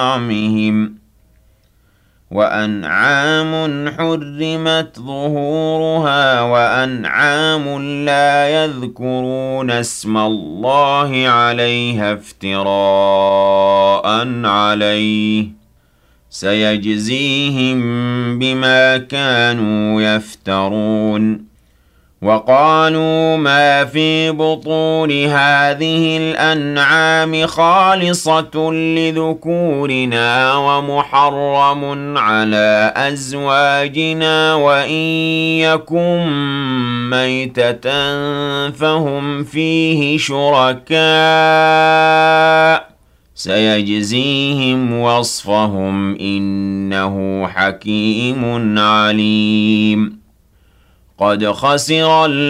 طعمهم وأنعام حرمت ظهورها وأنعام لا يذكرون اسم الله عليها افتراء عليه سيجزيهم بما كانوا يفترون وقالوا ما في بطون هذه الأنعام خالصة لذكورنا ومحرم على أزواجنا وإن يكن ميتة فهم فيه شركاء سيجزيهم وصفهم إنه حكيم عليم قد خسر